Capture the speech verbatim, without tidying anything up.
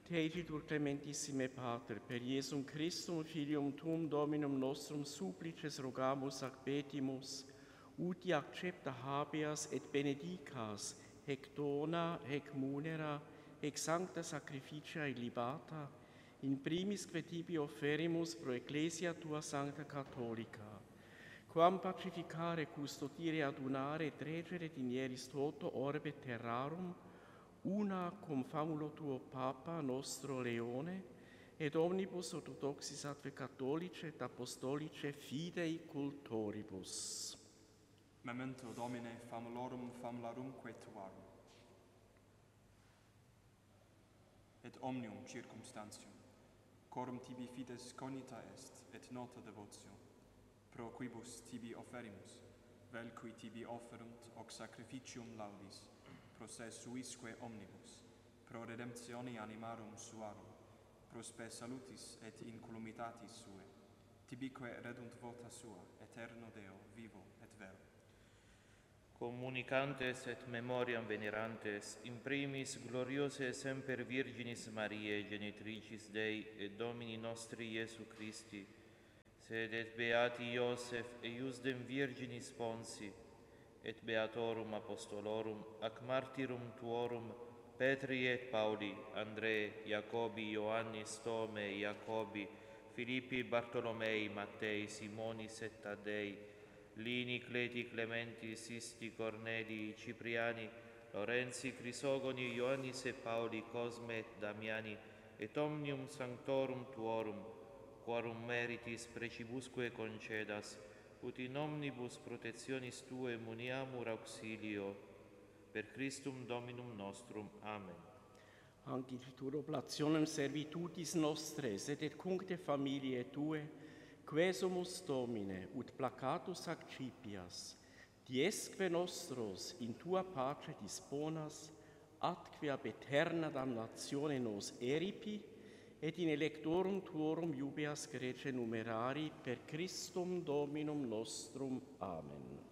Tegitur clementissime Pater, per Iesum Christum, Filium tuum Dominum nostrum supplices rogamus ac petimus, uti accepta habeas et benedicas, hec dona, hec munera, hec sancta sacrificia et libata, in primis que tibi offerimus pro Ecclesia tua sancta catholica, quam pacificare, custodire, adunare, et regere dinieris toto orbe terrarum, una cum famulo tuo Papa nostro Leone, et omnibus orthodoxis atque catholice et apostolice fidei cultoribus. Memento Domine famulorum famularumque tuarum, et omnium circumstantium, corum tibi fides cognita est, et nota devotio, pro quibus tibi offerimus, vel qui tibi offerunt hoc sacrificium laudis, pro se suisque omnibus, pro redemptione animarum suarum, pro spe salutis et incolumitatis sue, tibique redunt vota sua, eterno Deo, vivo et vero. Communicantes et memoriam venerantes, in primis gloriose semper Virginis Mariae, genitricis Dei et Domini nostri Iesu Christi, sed et beati Iosef et iusdem Virginis Ponsi, et beatorum apostolorum, ac martyrum tuorum, Petri et Pauli, Andrei, Jacobi, Ioannis, Tome, Jacobi, Filippi, Bartolomei, Mattei, Simonis et Taddei, Lini, Cleti, Clementi, Sisti, Corneli, Cipriani, Lorenzi, Crisogoni, Ioannis et Pauli, Cosme et Damiani, et omnium sanctorum tuorum, quorum meritis precibusque concedas, ut in omnibus protectionis Tue muniamur auxilio, per Christum Dominum nostrum. Amen. Ancipitur oblationem servitutis nostres, et et cuncte familiae Tue, quesumus Domine, ut placatus accipias, diesque nostros in Tua pace disponas, atque ab eterna damnatione nos eripi, et in electorum Tuorum iubeas grece numerari, per Christum Dominum nostrum. Amen.